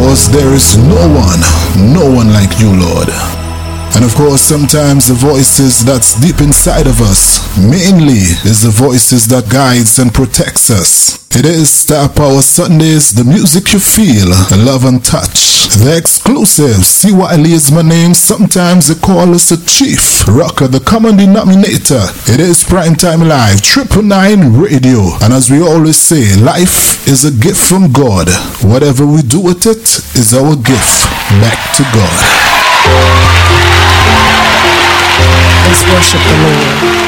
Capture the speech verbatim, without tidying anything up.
because there is no one, no one like you, Lord. And of course, sometimes the voices that's deep inside of us, mainly is the voices that guides and protects us. It is Star Power Sundays, the music you feel, love and touch. The exclusive, C Y L is my name, sometimes they call us the chief rocker, the common denominator. It is Primetime Live, Triple Nine Radio. And as we always say, life is a gift from God. Whatever we do with it is our gift back to God. Let's worship the Lord.